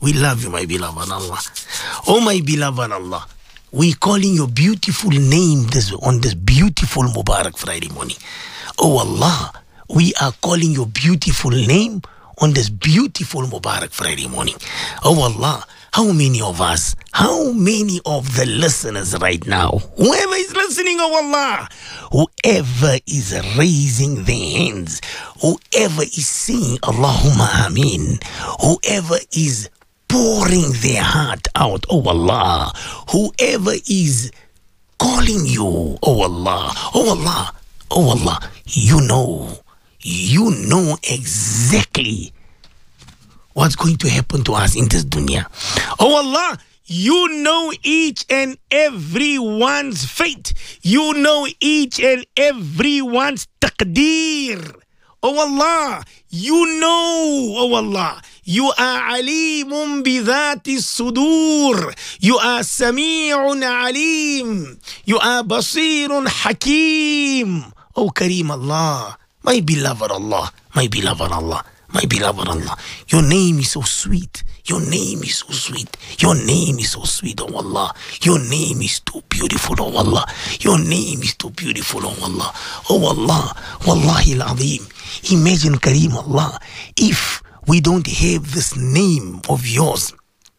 We love you, my beloved Allah. Oh, my beloved Allah. We calling your beautiful name on this beautiful Mubarak Friday morning. Oh Allah, we are calling your beautiful name on this beautiful Mubarak Friday morning. Oh Allah, how many of us, how many of the listeners right now, whoever is listening, oh Allah, whoever is raising their hands, whoever is saying Allahumma Ameen, whoever is pouring their heart out, oh Allah, whoever is calling you, oh Allah, oh Allah, oh Allah, you know exactly what's going to happen to us in this dunya. Oh Allah, you know each and everyone's fate. You know each and everyone's taqdeer. Oh Allah, you know, oh Allah, you are alimun bidhati sudur. You are sami'un alim. You are basirun hakim. Oh Kareem Allah, my beloved Allah, my beloved Allah, my beloved Allah. Your name is so sweet. Your name is so sweet. Your name is so sweet, oh Allah. Your name is too beautiful, oh Allah. Your name is too beautiful, oh Allah. Oh Allah, Wallahi al-Azim. Imagine, Kareem Allah, if we don't have this name of yours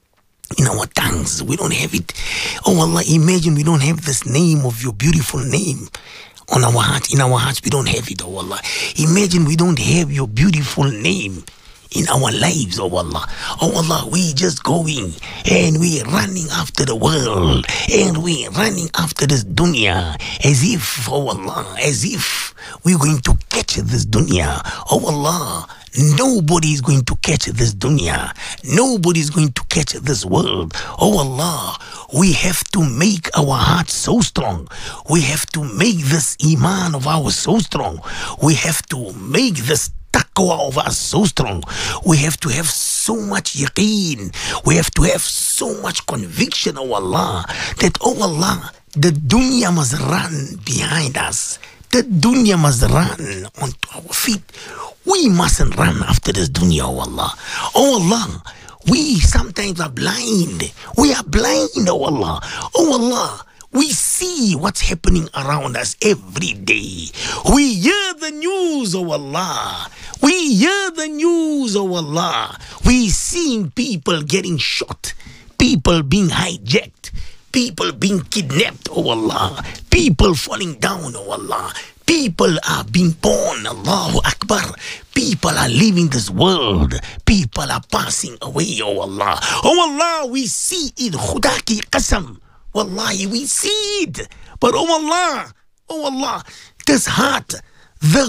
in our tongues, we don't have it. Oh Allah, imagine we don't have this name of your beautiful name on our heart. In our hearts, we don't have it, oh Allah. Imagine we don't have your beautiful name in our lives, oh Allah. Oh Allah, we just going and we running after the world and we running after this dunya as if, oh Allah, as if we're going to catch this dunya. Oh Allah, nobody is going to catch this dunya. Nobody is going to catch this world. Oh Allah, we have to make our hearts so strong. We have to make this iman of ours so strong. We have to make this taqwa of us so strong. We have to have so much yaqeen. We have to have so much conviction, oh Allah, that, oh Allah, the dunya must run behind us. The dunya must run onto our feet. We mustn't run after this dunya, oh Allah. Oh Allah, we sometimes are blind. We are blind, oh Allah. Oh Allah, we see what's happening around us every day. We hear the news, oh Allah. We hear the news, oh Allah. We seeing people getting shot, people being hijacked, people being kidnapped, oh Allah. People falling down, oh Allah. People are being born, Allahu Akbar. People are leaving this world. People are passing away, oh Allah. Oh Allah, we see it, Khuda ki qasam. Wallahi, we see it. But oh Allah, this heart, the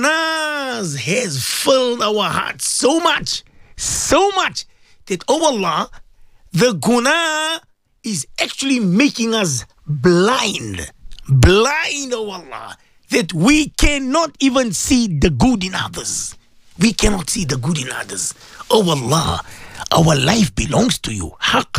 gunas has filled our hearts so much that, oh Allah, the guna is actually making us blind, oh Allah, that we cannot even see the good in others. We cannot see the good in others. Oh Allah, our life belongs to you. Haq.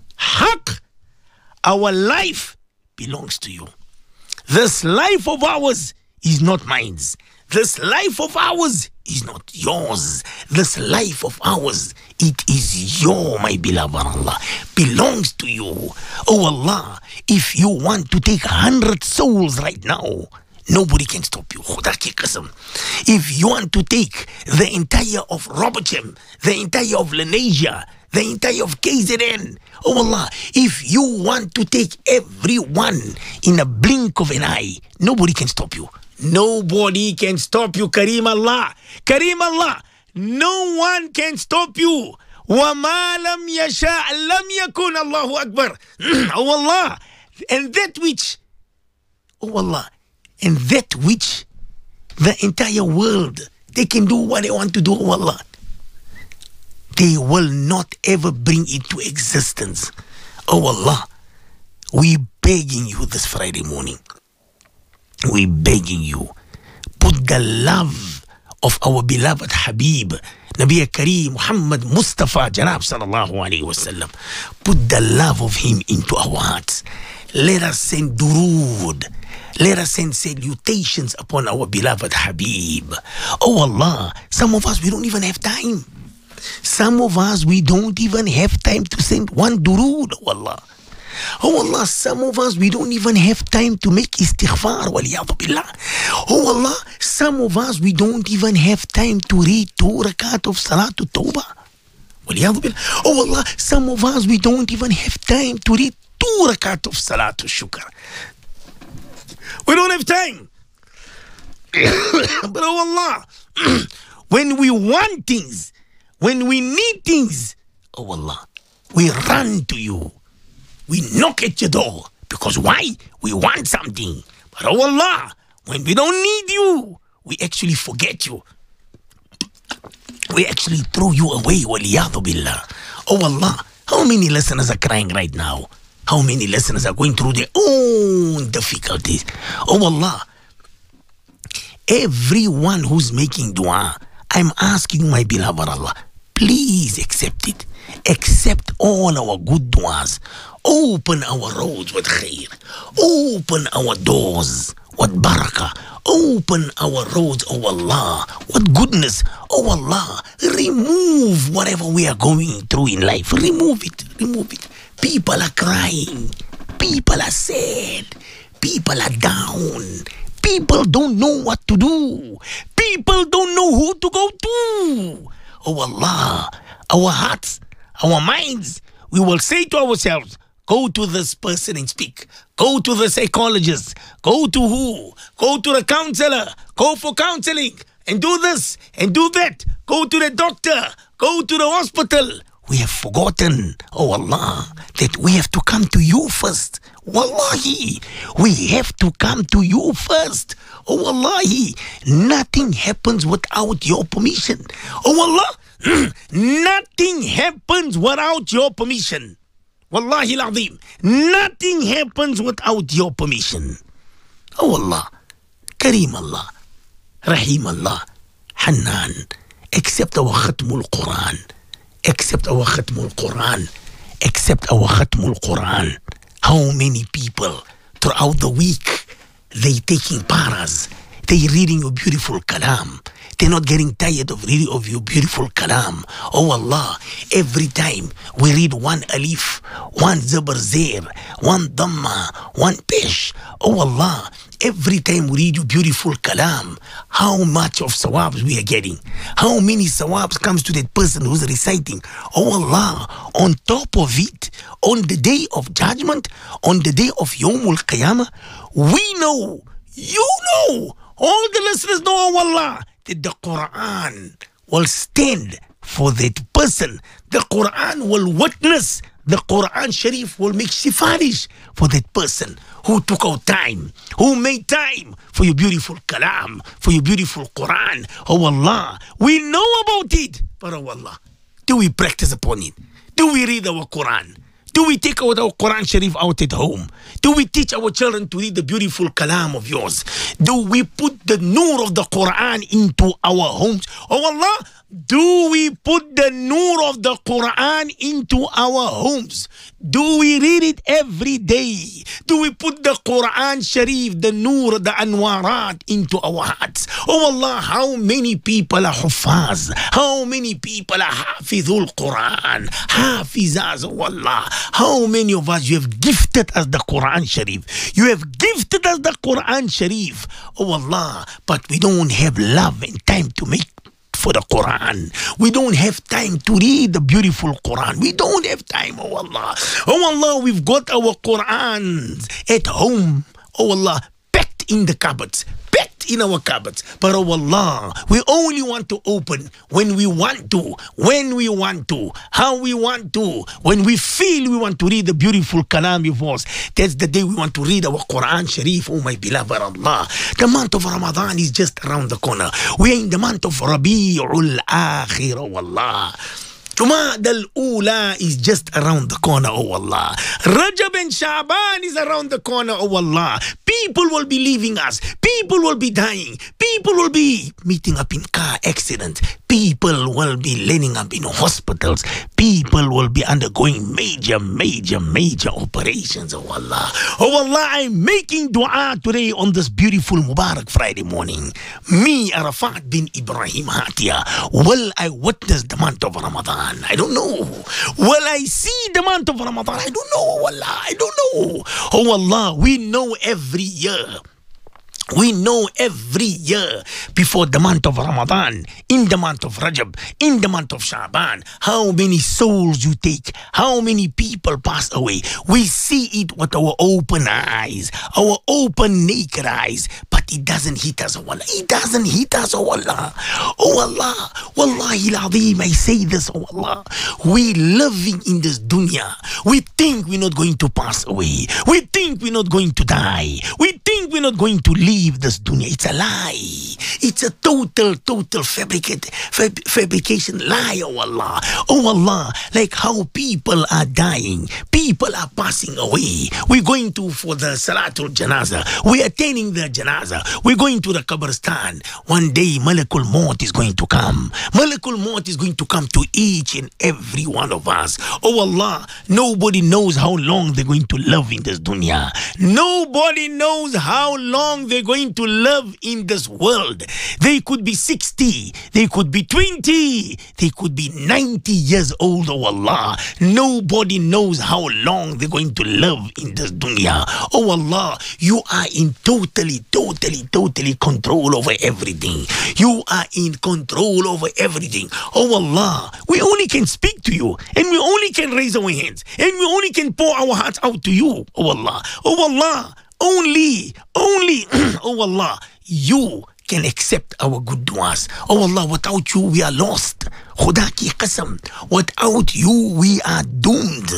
Our life belongs to you. This life of ours is not mine. This life of ours is not yours. This life of ours, it is your, my beloved Allah, belongs to you. Oh Allah, if you want to take 100 souls right now, nobody can stop you. Khuda ki qasam. If you want to take the entire of Robertsham, the entire of Lenasia, the entire of KZN, oh Allah, if you want to take everyone in a blink of an eye, nobody can stop you. Nobody can stop you, Kareem Allah. Kareem Allah, no one can stop you. وَمَا لَمْ يَشَاء لَمْ يَكُنْ Allahu Akbar. Oh Allah, and that which, oh Allah, and that which the entire world, they can do what they want to do, oh Allah. They will not ever bring it to existence. Oh Allah, we begging you this Friday morning. We begging you, put the love of our beloved Habib, Nabi Kareem Muhammad Mustafa Janab Sallallahu Alaihi Wasallam. Put the love of him into our hearts. Let us send durood. Let us send salutations upon our beloved Habib. Oh Allah, some of us, we don't even have time. some of us, we don't even have time to send one durood, oh Allah. Oh Allah, some of us, we don't even have time to make istighfar, waliyadu billah. Oh Allah, some of us, we don't even have time to read 2 rakat of Salatul Tawbah. Waliyadu billah. Oh Allah, some of us, we don't even have time to read 2 rakat of Salatul Shukr. We don't have time. But oh Allah, when we want things, when we need things, oh Allah, we run to you. We knock at your door. Because why? We want something. But oh Allah, when we don't need you, we actually forget you. We actually throw you away, waliyadu billah. Oh Allah, how many listeners are crying right now? How many listeners are going through their own difficulties? Oh Allah, everyone who's making dua, I'm asking my beloved Allah, please accept it. Accept all our good duas. Open our roads with khair. Open our doors with barakah. Open our roads, oh Allah, with goodness. Oh Allah, remove whatever we are going through in life. Remove it. Remove it. People are crying. People are sad. People are down. People don't know what to do. People don't know who to go to. Oh Allah, our hearts, our minds, we will say to ourselves, go to this person and speak. Go to the psychologist. Go to who? Go to the counselor. Go for counseling. And do this and do that. Go to the doctor. Go to the hospital. We have forgotten, oh Allah, that we have to come to you first. Wallahi, we have to come to you first. Oh Wallahi, nothing happens without your permission. Oh Allah, nothing happens without your permission. Wallahi al-Azim, nothing happens without your permission. Oh Allah, Kareem Allah, Rahim Allah, Hannan, accept our Khatmul Quran. Accept our Khatmul Quran. Accept our Khatmul Quran. How many people throughout the week, they taking paras, they reading your beautiful kalam. They're not getting tired of reading of your beautiful kalam. Oh Allah, every time we read one alif, one zabar zair, one dhamma, one pesh. Oh Allah, every time we read your beautiful kalam, how much of sawabs we are getting? How many sawabs comes to that person who's reciting? Oh Allah, on top of it, on the day of judgment, on the day of Yawmul Qiyamah, we know, you know, all the listeners know, oh Allah, that the Quran will stand for that person. The Quran will witness. The Quran Sharif will make sifarish for that person who took out time, who made time for your beautiful kalam, for your beautiful Quran. Oh Allah, we know about it, but oh Allah, do we practice upon it? Do we read our Quran? Do we take out our Quran Sharif out at home? Do we teach our children to read the beautiful kalam of yours? Do we put the nur of the Quran into our homes? Oh Allah, do we put the nur of the Quran into our homes? Do we read it every day? Do we put the Quran Sharif, the nur, the anwarat into our hearts? Oh Allah, how many people are hufaz? How many people are hafizul Quran? Hafizaz, oh Allah. How many of us you have gifted us the Quran Sharif? You have gifted us the Quran Sharif. Oh Allah, but we don't have love and time to make for the Quran. We don't have time to read the beautiful Quran. We don't have time, oh Allah. Oh Allah, we've got our Qurans at home, oh Allah, packed in the cupboards, packed in our cupboards. But oh Allah, we only want to open when we want to, how we want to, when we feel we want to read the beautiful kalam of yours. That's the day we want to read our Quran Sharif, oh my beloved Allah. The month of Ramadan is just around the corner. We are in the month of Rabi'ul Akhir, oh Allah. Jumada al-Ula is just around the corner, oh Allah. Rajab and Shaban is around the corner, oh Allah. People will be leaving us. People will be dying. People will be meeting up in car accidents. People will be landing up in hospitals. people will be undergoing major operations. Oh Allah. Oh Allah, I'm making dua today on this beautiful Mubarak Friday morning. Me, Arafat bin Ibrahim Hatia, will I witness the month of Ramadan? I don't know. Will I see the month of Ramadan? I don't know. Allah, I don't know. Oh Allah, we know every year. We know every year before the month of Ramadan, in the month of Rajab, in the month of Sha'ban, how many souls you take, how many people pass away. We see it with our open eyes, our open naked eyes, but it doesn't hit us, oh Allah. It doesn't hit us, oh Allah. Oh Allah, Wallahi al-Azim, I say this, oh Allah. We living in this dunya. We think we're not going to pass away. We think we're not going to die. We think we're not going to leave this dunya. It's a lie. It's a total fabrication lie, oh Allah. Oh Allah, like how people are dying, people are passing away. We're going to for the Salatul Janaza, we're attending the Janaza, we're going to the Qabristan. One day Malakul Maut is going to come. Malakul Maut is going to come to each and every one of us. Oh Allah, nobody knows how long they're going to live in this dunya. Nobody knows how long they're going to live in this world. They could be 60, they could be 20, they could be 90 years old, oh Allah. Nobody knows how long they're going to live in this dunya. Oh Allah, you are in totally control over everything. You are in control over everything. Oh Allah, we only can speak to you, and we only can raise our hands, and we only can pour our hearts out to you, oh Allah. Oh Allah, only, oh Allah, you can accept our good du'as. Oh Allah, without you we are lost. Khuda ki qasam, without you we are doomed.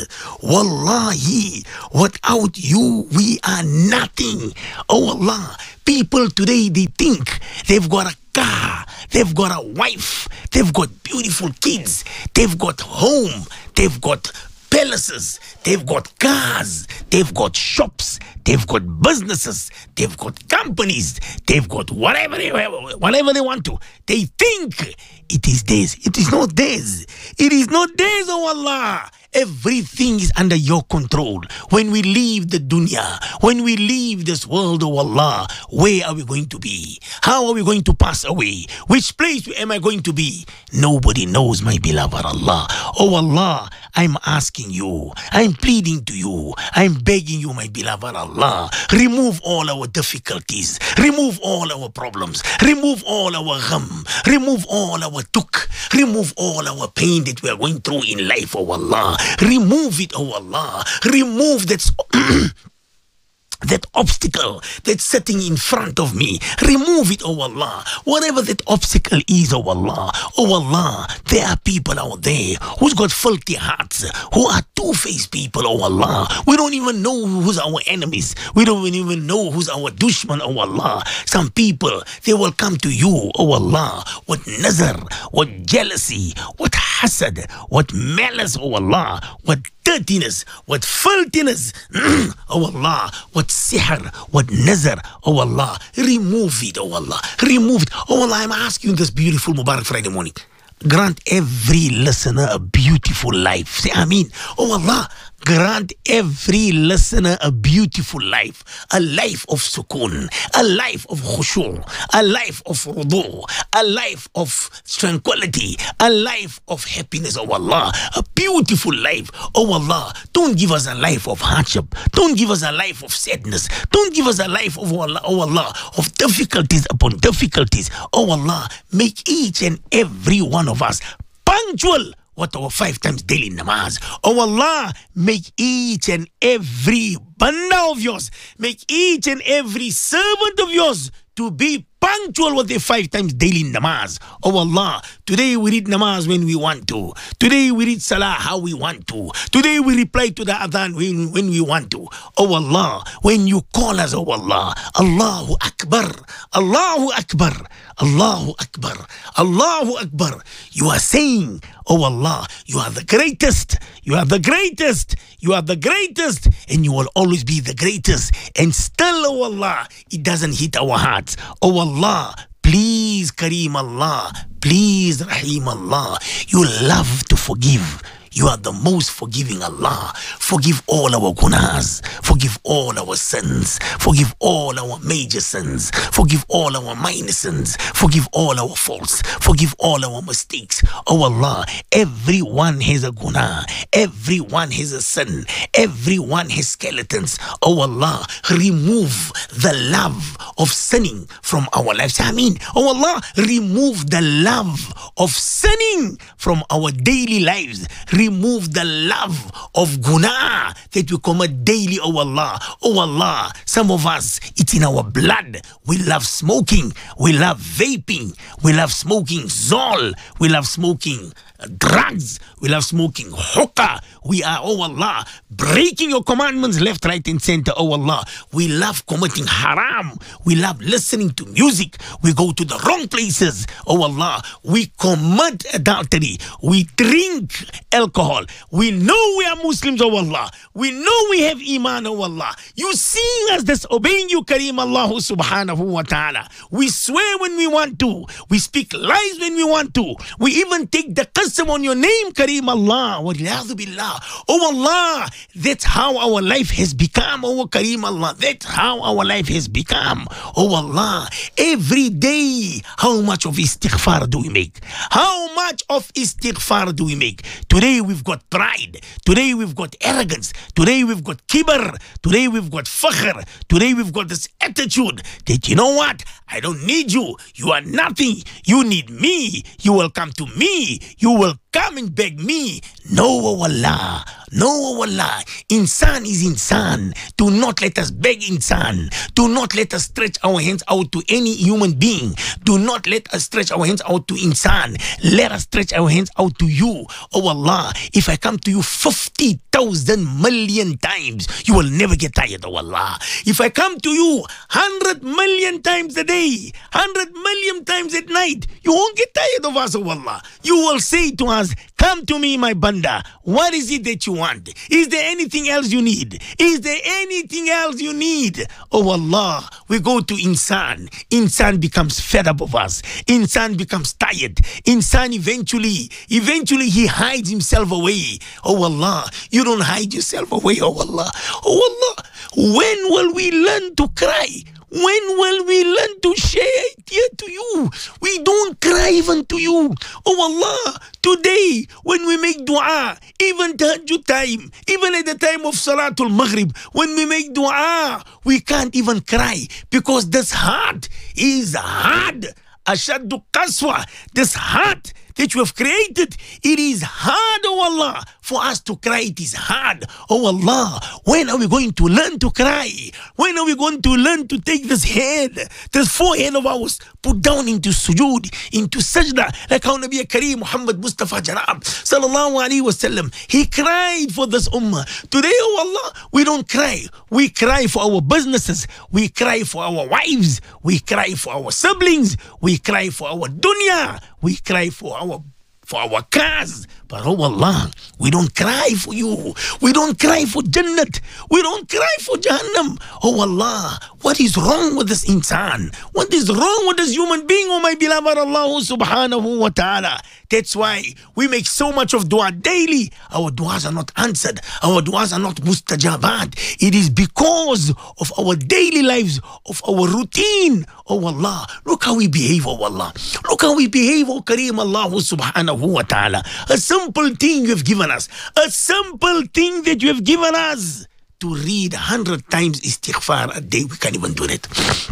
Wallahi, without you we are nothing. Oh Allah, people today, they think they've got a car, they've got a wife, they've got beautiful kids, they've got home, they've got palaces, they've got cars, they've got shops, they've got businesses, they've got companies, they've got whatever they want to. They think it is theirs. It is not theirs. It is not theirs, oh Allah. Everything is under your control. When we leave the dunya, when we leave this world, oh Allah, where are we going to be? How are we going to pass away? Which place am I going to be? Nobody knows, my beloved Allah. Oh Allah, I'm asking you, I'm pleading to you, I'm begging you, my beloved Allah, remove all our difficulties, remove all our problems, remove all our gham, remove all our tuk, remove all our pain that we are going through in life, oh Allah. Remove it, oh Allah. Remove that obstacle that's sitting in front of me. Remove it, oh Allah. Whatever that obstacle is, oh Allah. Oh Allah, there are people out there who's got filthy hearts, who are two-faced people, oh Allah. We don't even know who's our enemies. We don't even know who's our dushman, oh Allah. Some people, they will come to you, oh Allah, with nazar, with jealousy, with hasad, with malice, oh Allah, with dirtiness, with filthiness, oh Allah, what sihr, what nazar, oh Allah, remove it, oh Allah, remove it. Oh Allah, I'm asking you this beautiful Mubarak Friday morning. Grant every listener a beautiful life. Say Ameen. Oh Allah, grant every listener a beautiful life, a life of sukoon, a life of khushu', a life of rudu', a life of tranquility, a life of happiness, oh Allah, a beautiful life. Oh Allah, don't give us a life of hardship, don't give us a life of sadness, don't give us a life of, oh Allah, of difficulties upon difficulties. Oh Allah, make each and every one of us punctual what our 5 times daily namaz. Oh Allah, make each and every banda of yours, make each and every servant of yours to be punctual with the 5 times daily namaz. Oh Allah, today we read namaz when we want to. Today we read salah how we want to. Today we reply to the adhan when we want to. Oh Allah, when you call us, oh Allah, Allahu Akbar, Allahu Akbar, Allahu Akbar, Allahu Akbar. You are saying, oh Allah, you are the greatest, you are the greatest, you are the greatest, and you will always be the greatest. And still, oh Allah, it doesn't hit our hearts. Oh Allah, please, Kareem Allah, please, Rahim Allah, you love to forgive. You are the most forgiving Allah. Forgive all our gunas. Forgive all our sins. Forgive all our major sins. Forgive all our minor sins. Forgive all our faults. Forgive all our mistakes. Oh Allah, everyone has a guna. Everyone has a sin. Everyone has skeletons. Oh Allah, remove the love of sinning from our lives. I mean, oh Allah, remove the love of sinning from our daily lives. Remove the love of guna that we commit daily, oh Allah. Oh Allah, some of us, it's in our blood. We love smoking. We love vaping. We love smoking zol. We love smoking drugs. We love smoking hookah. We are, oh Allah, breaking your commandments left, right, and center, oh Allah. We love committing haram. We love listening to music. We go to the wrong places, oh Allah. We commit adultery. We drink alcohol. We know we are Muslims, oh Allah. We know we have iman, oh Allah. You see us disobeying you, Kareem Allah subhanahu wa ta'ala. We swear when we want to. We speak lies when we want to. We even take the qasam on your name, Kareem Allah. Waliyadu billah. Oh Allah, that's how our life has become, oh Kareem Allah. That's how our life has become. Oh Allah, every day, how much of istighfar do we make? How much of istighfar do we make? Today we've got pride. Today we've got arrogance. Today we've got kibr. Today we've got fakhr. Today we've got this attitude that, you know what? I don't need you. You are nothing. You need me. You will come to me. You will come and beg me. No, oh Allah. No, oh Allah. Insan is insan. Do not let us beg insan. Do not let us stretch our hands out to any human being. Do not let us stretch our hands out to insan. Let us stretch our hands out to you. Oh Allah, if I come to you 50,000 million times, you will never get tired, oh Allah. If I come to you 100 million times a day, 100 million times at night, you won't get tired of us, oh Allah. You will say to us, come to me, my banda. What is it that you want? Is there anything else you need? Is there anything else you need? Oh Allah, we go to insan. Insan becomes fed up of us. Insan becomes tired. Insan eventually he hides himself away. Oh Allah, you don't hide yourself away, oh Allah. Oh Allah, when will we learn to cry? When will we learn to share a tear to you? We don't cry even to you. Oh Allah, today when we make dua, even tahajjud time, even at the time of Salatul Maghrib, when we make dua, we can't even cry because this heart is hard. Ashaddu qaswa, this heart that you have created, it is hard, oh Allah. For us to cry, it is hard. Oh Allah, when are we going to learn to cry? When are we going to learn to take this head, this forehead of ours, put down into sujood, into sajda, like how Nabi Kareem Muhammad Mustafa Janab sallallahu alaihi wasallam, he cried for this ummah. Today, oh Allah, we don't cry. We cry for our businesses. We cry for our wives. We cry for our siblings. We cry for our dunya. We cry for our cars. But oh Allah, we don't cry for you. We don't cry for Jannat. We don't cry for Jahannam. Oh Allah, what is wrong with this insan? What is wrong with this human being, oh my beloved Allah subhanahu wa ta'ala? That's why we make so much of dua daily. Our duas are not answered. Our duas are not mustajabat. It is because of our daily lives, of our routine. Oh Allah, look how we behave, oh Allah. Look how we behave, oh Kareem Allah subhanahu wa ta'ala. A simple thing you have given us. A simple thing that you have given us. To read 100 times istighfar a day, we can't even do that.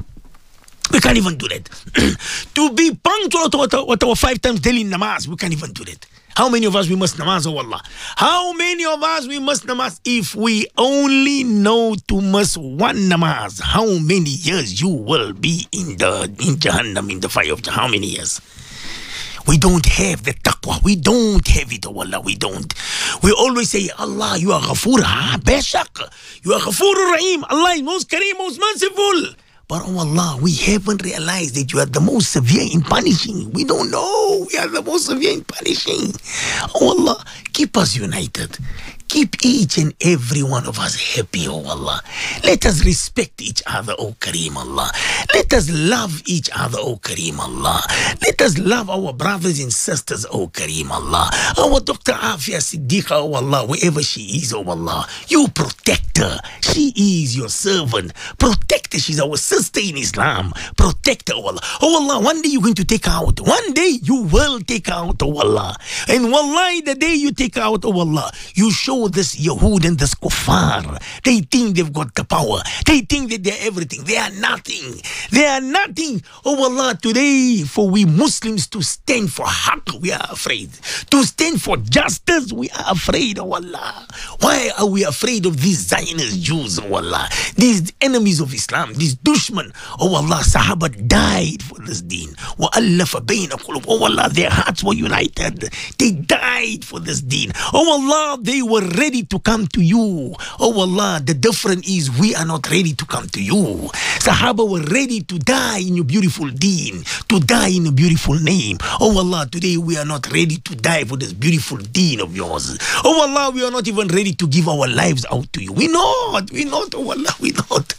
We can't even do that. To be punctual to our 5 times daily namaz, we can't even do that. How many of us we must namaz, oh Allah? How many of us we must namaz? If we only know to miss one namaz, how many years you will be in Jahannam, in the fire of Jahannam? How many years? We don't have the taqwa. We don't have it, oh Allah. We don't. We always say, Allah, you are Ghafoor. Bashak. You are Ghafoor Rahim. Allah is most Kareem, most merciful. But oh Allah, we haven't realized that you are the most severe in punishing. We don't know. We are the most severe in punishing. Oh Allah, keep us united. Keep keep each and every one of us happy, oh Allah. Let us respect each other, oh Kareem Allah. Let us love each other, oh Kareem Allah. Let us love our brothers and sisters, oh Kareem Allah. Our Dr. Afia Siddiqa, oh Allah, wherever she is, oh Allah, you protect her. She is your servant. Protect her. She's our sister in Islam. Protect her, oh Allah. Oh Allah, one day you're going to take her out. One day you will take her out, oh Allah. And wallahi, the day you take her out, oh Allah, you show this Yahud and this kuffar. They think they've got the power. They think that they're everything. They are nothing. They are nothing. Oh Allah, today for we Muslims to stand for haqq, we are afraid. To stand for justice, we are afraid, oh Allah. Why are we afraid of these Zionist Jews, oh Allah? These enemies of Islam, these dushman, oh Allah, Sahaba died for this deen. وَأَلَّفَ بَيْنَ قُلُوبٍ. Oh Allah, their hearts were united. They died for this deen. Oh Allah, they were ready to come to you. Oh Allah, the difference is we are not ready to come to you. Sahaba were ready to die in your beautiful deen, to die in a beautiful name. Oh Allah, today we are not ready to die for this beautiful deen of yours. Oh Allah, we are not even ready to give our lives out to you. We're not, oh Allah, we're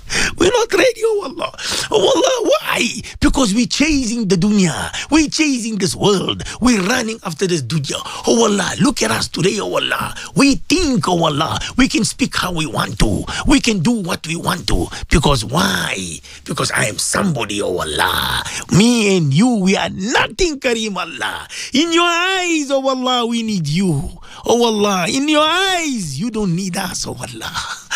not ready, oh Allah. Oh Allah, why? Because we're chasing the dunya. We're chasing this world. We're running after this dunya. Oh Allah, look at us today, oh Allah. We think, oh Allah, we can speak how we want to. We can do what we want to. Because why? Because I am somebody, oh Allah. Me and you, we are nothing, Kareem Allah. In your eyes, oh Allah, we need you. Oh Allah, in your eyes, you don't need us, oh Allah.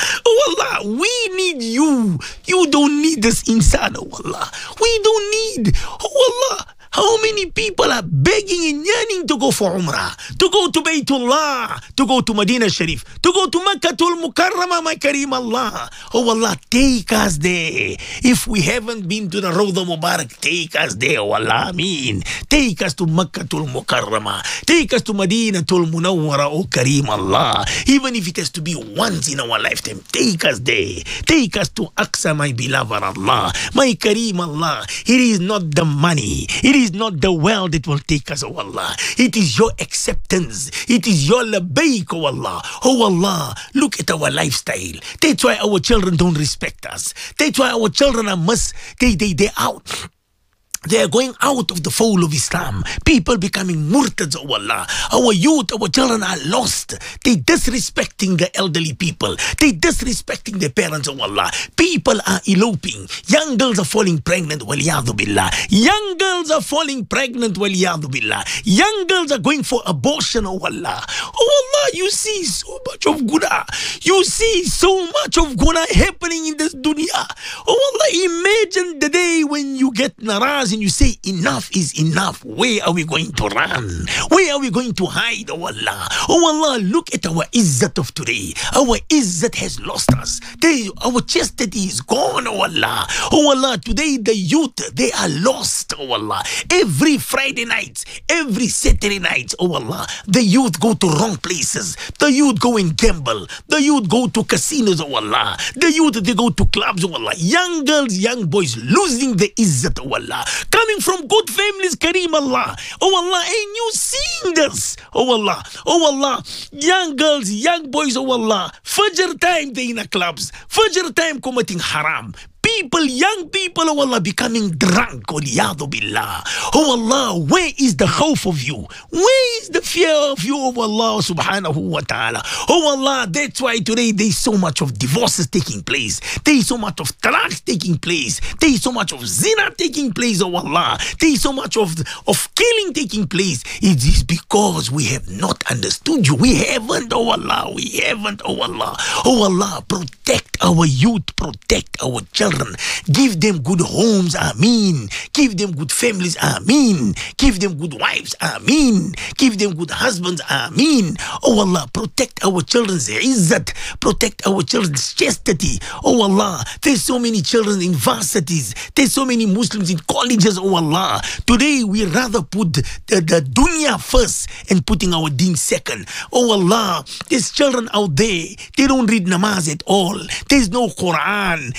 Oh Allah, we need you. You don't need us inside, oh Allah. We don't need, oh Allah. How many people are begging and yearning to go for Umrah, to go to Baytullah, to go to Medina Sharif, to go to Makkatul Mukarramah, my Kareem Allah. Oh Allah, take us there. If we haven't been to the Rawda Mubarak, take us there, oh Allah, Ameen. Take us to Makkatul Mukarramah. Take us to Madinatul Munawwara, oh Kareem Allah. Even if it has to be once in our lifetime, take us there. Take us to Aqsa, my beloved Allah. My Kareem Allah, it is not the money. It is not the wealth that will take us, oh Allah. It is your acceptance. It is your labayk, oh Allah. Oh Allah, look at our lifestyle. That's why our children don't respect us. That's why our children are they're out. They are going out of the fold of Islam. People becoming murtads, oh Allah. Our youth, our children are lost. They disrespecting the elderly people. They disrespecting their parents, oh Allah. People are eloping. Young girls are falling pregnant, waliyadu billah. Young girls are falling pregnant, waliyadu billah. Young girls are going for abortion, oh Allah. Oh Allah, you see so much of guna. You see so much of guna happening in this dunya. Oh Allah, imagine the day when you get naraz and you say enough is enough. Where are we going to run? Where are we going to hide, oh Allah? Oh Allah, look at our izzat of today. Our izzat has lost us. Our chastity is gone, oh Allah. Oh Allah, today the youth, they are lost, oh Allah. Every Friday night, every Saturday night, oh Allah, the youth go to wrong places. The youth go and gamble. The youth go to casinos, oh Allah. The youth, they go to clubs, oh Allah. Young girls, young boys losing the izzat, oh Allah. Coming from good families, Kareem Allah. Oh Allah, and you seeing this? Oh Allah, oh Allah. Young girls, young boys, oh Allah. Fajr time, they in the clubs. Fajr time committing haram. People, young people, oh Allah, becoming drunk. Waliyadu billah. Oh Allah, where is the khawf of you? Where is the fear of you, oh Allah subhanahu wa ta'ala? Oh Allah, that's why today there is so much of divorces taking place. There is so much of talaq taking place. There is so much of zina taking place, oh Allah. There is so much of killing taking place. It is because we have not understood you. We haven't, oh Allah. We haven't, oh Allah. Oh Allah, protect our youth, protect our children. Give them good homes, ameen. Give them good families, ameen. Give them good wives, ameen. Give them good husbands, ameen. Oh Allah, protect our children's izzat. Protect our children's chastity. Oh Allah, there's so many children in varsities. There's so many Muslims in colleges, oh Allah. Today we rather put the dunya first and putting our deen second. Oh Allah, there's children out there, they don't read namaz at all. There's no Quran.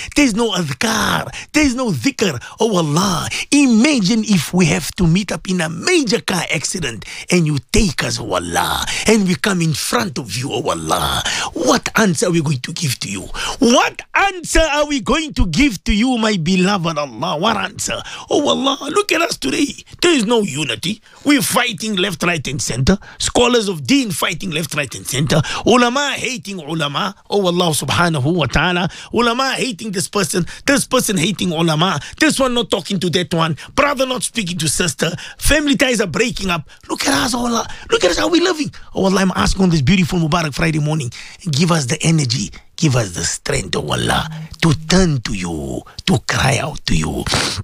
There's no adhkar. There's no dhikr. Oh Allah, imagine if we have to meet up in a major car accident and you take us, oh Allah, and we come in front of you, oh Allah. What answer are we going to give to you? What answer are we going to give to you, my beloved Allah? What answer? Oh Allah, look at us today. There is no unity. We're fighting left, right, and center. Scholars of deen fighting left, right, and center. Ulama hating ulama. Oh Allah subhanahu wa ta'ala. Ulama hating this person hating ulama. This one not talking to that one. Brother not speaking to sister. Family ties are breaking up. Look at us, oh Allah. Look at us how we're living. Oh Allah, I'm asking on this beautiful Mubarak Friday morning, give us the energy, give us the strength, oh Allah, to turn to you, to cry out to you.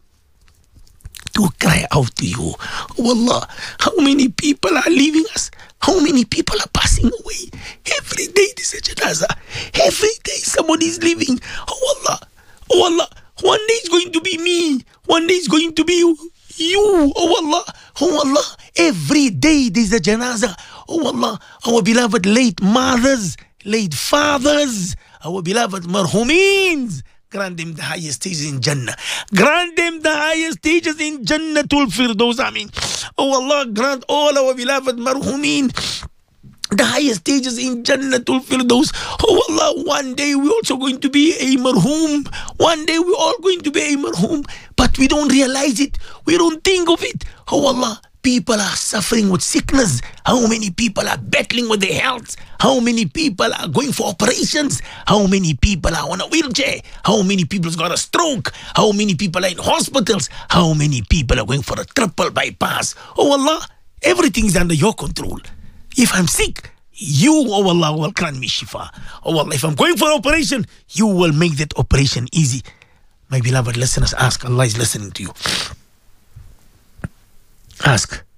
To cry out to you. Oh Allah, how many people are leaving us? How many people are passing away? Every day there's a janazah. Every day somebody is leaving. Oh Allah, oh Allah, one day it's going to be me. One day it's going to be you. Oh Allah, oh Allah, every day there's a janazah. Oh Allah, our beloved late mothers, late fathers, our beloved marhumeens, grant them the highest stages in Jannah. Grant them the highest stages in Jannatul Firdaus. Ameen. Oh Allah, grant all our beloved marhumeen the highest stages in Jannatul Firdaus. Oh Allah, one day we're also going to be a marhum. One day we're all going to be a marhum. But we don't realize it. We don't think of it. Oh Allah, people are suffering with sickness. How many people are battling with their health? How many people are going for operations? How many people are on a wheelchair? How many people's got a stroke? How many people are in hospitals? How many people are going for a triple bypass? Oh Allah, everything's under your control. If I'm sick, you, oh Allah, will grant me shifa. Oh Allah, if I'm going for an operation, you will make that operation easy. My beloved listeners, ask. Allah is listening to you. Ask.